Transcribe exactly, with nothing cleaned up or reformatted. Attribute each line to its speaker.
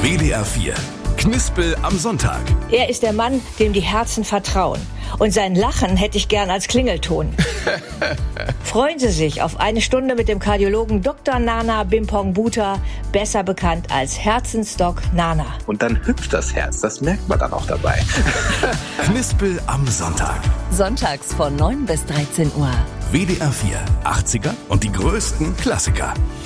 Speaker 1: W D R vier. Knispel am Sonntag.
Speaker 2: Er ist der Mann, dem die Herzen vertrauen. Und sein Lachen hätte ich gern als Klingelton. Freuen Sie sich auf eine Stunde mit dem Kardiologen Doktor Nana Bimpong-Bhuta, besser bekannt als Herzensdoc Nana.
Speaker 3: Und dann hüpft das Herz, das merkt man dann auch dabei.
Speaker 1: Knispel am Sonntag.
Speaker 4: Sonntags von neun bis dreizehn Uhr.
Speaker 1: W D R vier. achtziger und die größten Klassiker.